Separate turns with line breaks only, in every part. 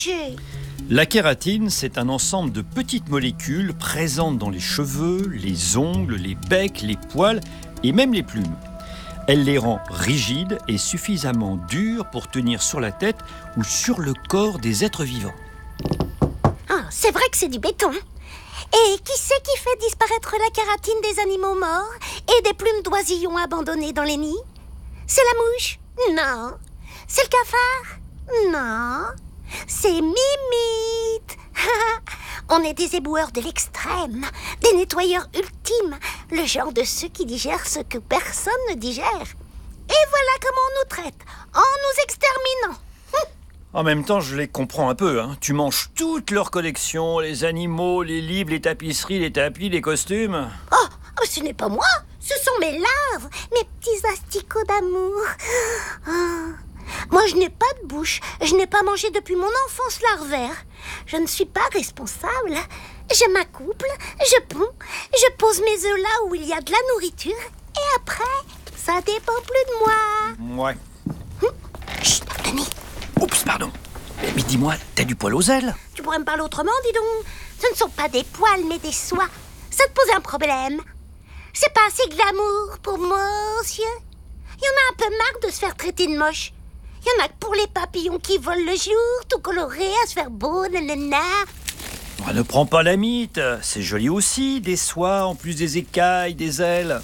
La kératine, c'est un ensemble de petites molécules présentes dans les cheveux, les ongles, les becs, les poils et même les plumes. Elle les rend rigides et suffisamment dures pour tenir sur la tête ou sur le corps des êtres vivants.
Ah, c'est vrai que c'est du béton. Et qui c'est qui fait disparaître la kératine des animaux morts et des plumes d'oisillons abandonnés dans les nids? C'est la mouche? Non. C'est le cafard? Non. C'est Mimite. On est des éboueurs de l'extrême, des nettoyeurs ultimes, le genre de ceux qui digèrent ce que personne ne digère. Et voilà comment on nous traite, en nous exterminant.
En même temps, je les comprends un peu. Tu manges toute leur collection, les animaux, les livres, les tapisseries, les tapis, les costumes.
Oh, ce n'est pas moi, ce sont mes larves, mes petits asticots d'amour. Oh. Moi, je n'ai pas de bouche, je n'ai pas mangé depuis mon enfance larvaire. Je ne suis pas responsable. Je m'accouple, je ponds, je pose mes œufs là où il y a de la nourriture. Et après, ça dépend plus de moi.
Ouais.
Chut, Denis.
Oups, pardon. Mais dis-moi, t'as du poil aux ailes?
Tu pourrais me parler autrement, dis donc. Ce ne sont pas des poils, mais des soies. Ça te pose un problème. C'est pas assez glamour pour monsieur. Il y en a un peu marre de se faire traiter de moche. Il y en a que pour les papillons qui volent le jour, tout coloré, à se faire beau, nanana.
Ne prends pas la mythe, c'est joli aussi, des soies, en plus des écailles, des ailes.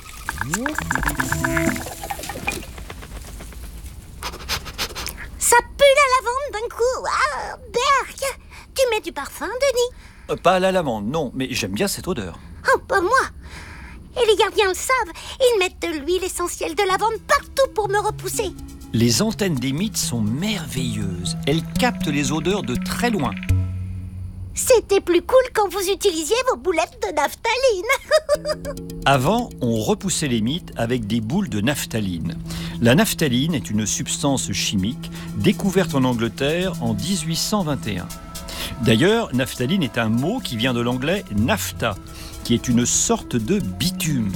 Ça pue la lavande d'un coup. Ah, berk. Tu mets du parfum, Denis?
Pas à la lavande, non, mais j'aime bien cette odeur.
Oh, pas moi. Et les gardiens le savent, ils mettent de l'huile essentielle de lavande partout pour me repousser.
Les antennes des mythes sont merveilleuses. Elles captent les odeurs de très loin.
C'était plus cool quand vous utilisiez vos boulettes de naphtaline.
Avant, on repoussait les mythes avec des boules de naphtaline. La naphtaline est une substance chimique découverte en Angleterre en 1821. D'ailleurs, naphtaline est un mot qui vient de l'anglais naphta, qui est une sorte de bitume.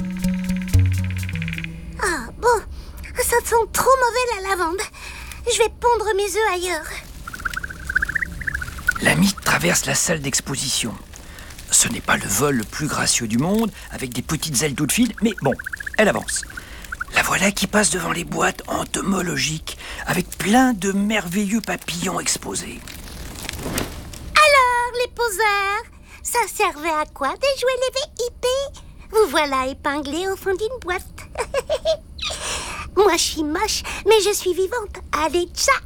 Ah, bon, ça sent trop mauvais la lavande. Je vais pondre mes œufs ailleurs.
La mythe traverse la salle d'exposition. Ce n'est pas le vol le plus gracieux du monde, avec des petites ailes toutes fines, mais bon, elle avance. La voilà qui passe devant les boîtes entomologiques, avec plein de merveilleux papillons exposés.
Alors, les poseurs, ça servait à quoi de jouer les VIP? Vous voilà épinglés au fond d'une boîte. Moi, je suis moche, mais je suis vivante. Allez, ciao!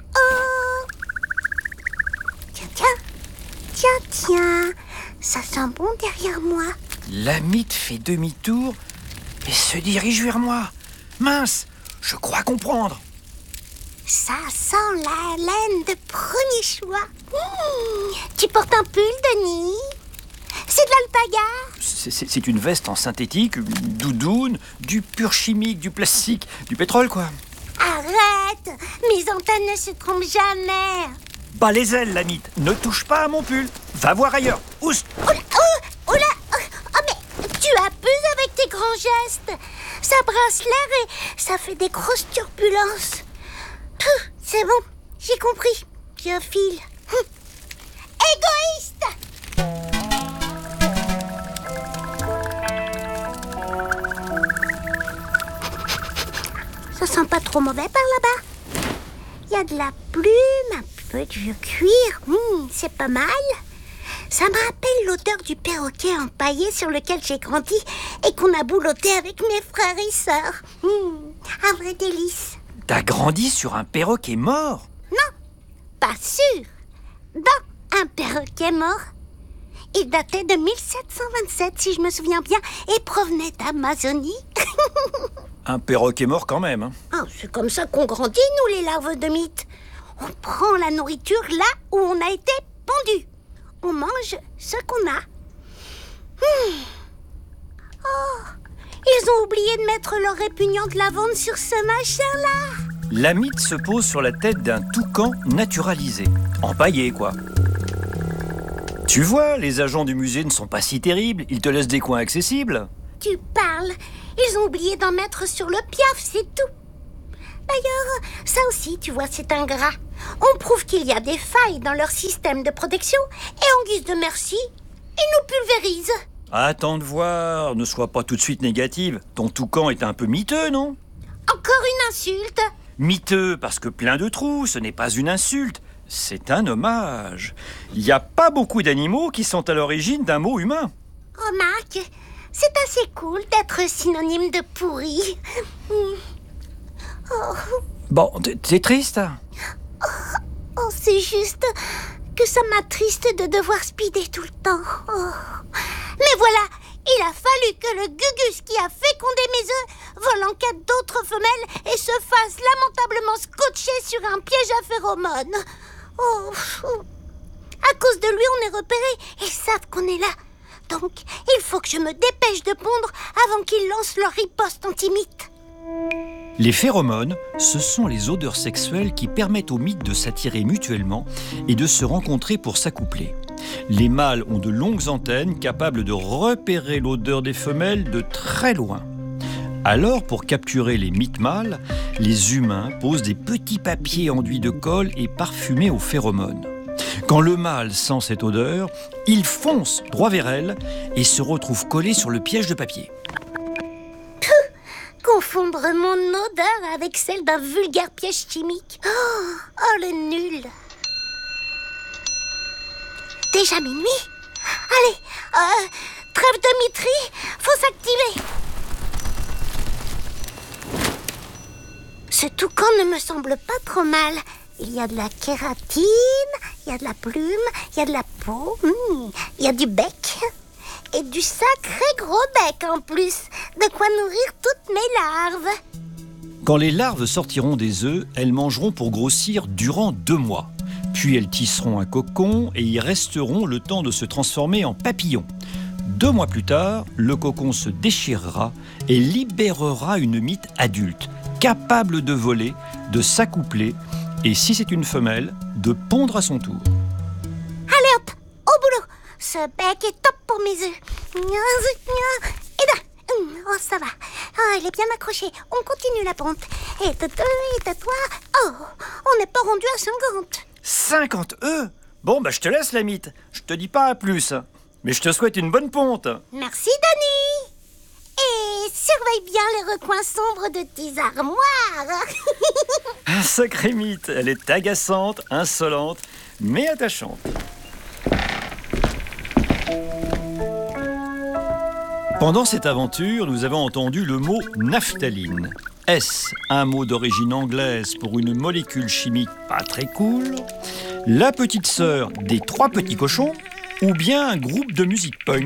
Tiens, ça sent bon derrière moi.
La mythe fait demi-tour et se dirige vers moi. Mince, je crois comprendre.
Ça sent la laine de premier choix. Tu portes un pull, Denis? C'est de l'alpaga?
C'est une veste en synthétique, une doudoune, du pur chimique, du plastique, du pétrole, quoi.
Arrête! Mes antennes ne se trompent jamais.
Bas les ailes, la mythe. Ne touche pas à mon pull. Va voir ailleurs. Oust!
Oh là! Oh, mais tu abuses avec tes grands gestes. Ça brasse l'air et ça fait des grosses turbulences. C'est bon, j'ai compris. Je file. Égoïste! Ça sent pas trop mauvais par là-bas. Il y a de la plume, un peu de vieux cuir. C'est pas mal. Ça me rappelle l'odeur du perroquet empaillé sur lequel j'ai grandi et qu'on a boulotté avec mes frères et sœurs. Un vrai délice.
T'as grandi sur un perroquet mort?
Non, pas sûr. Dans un perroquet mort. Il datait de 1727, si je me souviens bien, et provenait d'Amazonie.
Un perroquet mort quand même.
Ah, c'est comme ça qu'on grandit, nous, les larves de mythes. On prend la nourriture là où on a été pendu. On mange ce qu'on a. Oh, ils ont oublié de mettre leur répugnant de lavande sur ce machin-là.
La mythe se pose sur la tête d'un toucan naturalisé. Empaillé, quoi. Tu vois, les agents du musée ne sont pas si terribles. Ils te laissent des coins accessibles.
Tu parles. Ils ont oublié d'en mettre sur le piaf, c'est tout. D'ailleurs, ça aussi, tu vois, c'est ingrat. On prouve qu'il y a des failles dans leur système de protection et en guise de merci, ils nous pulvérisent.
Attends de voir, ne sois pas tout de suite négative. Ton toucan est un peu miteux, non ?
Encore une insulte.
Miteux parce que plein de trous, ce n'est pas une insulte, c'est un hommage. Il n'y a pas beaucoup d'animaux qui sont à l'origine d'un mot humain.
Remarque, c'est assez cool d'être synonyme de pourri. Oh,
Bon, t'es triste ?
oh, c'est juste que ça m'attriste de devoir speeder tout le temps. Oh. Mais voilà, il a fallu que le Gugus qui a fécondé mes œufs vole en quête d'autres femelles et se fasse lamentablement scotcher sur un piège à phéromones. Oh. À cause de lui, on est repérés et ils savent qu'on est là. Donc, il faut que je me dépêche de pondre avant qu'ils lancent leur riposte anti-mythe.
Les phéromones, ce sont les odeurs sexuelles qui permettent aux mythes de s'attirer mutuellement et de se rencontrer pour s'accoupler. Les mâles ont de longues antennes capables de repérer l'odeur des femelles de très loin. Alors, pour capturer les mythes mâles, les humains posent des petits papiers enduits de colle et parfumés aux phéromones. Quand le mâle sent cette odeur, il fonce droit vers elle et se retrouve collé sur le piège de papier.
Confondre mon odeur avec celle d'un vulgaire piège chimique. Oh, le nul. Déjà minuit ? Allez, trêve de miterie, faut s'activer. Ce toucan ne me semble pas trop mal. Il y a de la kératine, il y a de la plume, il y a de la peau, il y a du bec. Et du sacré gros bec en plus. De quoi nourrir toutes mes larves.
Quand les larves sortiront des œufs, elles mangeront pour grossir durant 2 mois. Puis elles tisseront un cocon et y resteront le temps de se transformer en papillon. 2 mois plus tard, le cocon se déchirera et libérera une mythe adulte, capable de voler, de s'accoupler et, si c'est une femelle, de pondre à son tour.
Allez hop, au boulot. Ce bec est top pour mes œufs. Et là, oh ça va. Oh, il est bien accroché. On continue la pente. Et de deux, et de trois. Oh, on n'est pas rendu à 50.
50 œufs ? Bon, je te laisse la mythe. Je te dis pas à plus. Mais je te souhaite une bonne ponte.
Merci, Denis. Et surveille bien les recoins sombres de tes armoires.
Un sacré mythe. Elle est agaçante, insolente, mais attachante. Pendant cette aventure, nous avons entendu le mot naphtaline. Est-ce un mot d'origine anglaise pour une molécule chimique pas très cool, la petite sœur des 3 petits cochons, ou bien un groupe de musique punk ?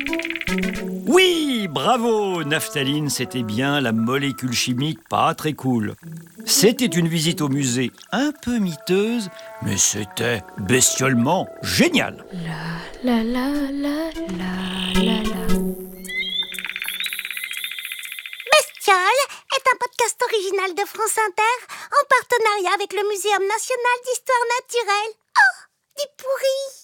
Oui, bravo, naphtaline, c'était bien la molécule chimique pas très cool. C'était une visite au musée un peu miteuse, mais c'était bestiolement génial.
La la la la la la.
Bestiole est un podcast original de France Inter en partenariat avec le Muséum national d'histoire naturelle. Oh, du pourri!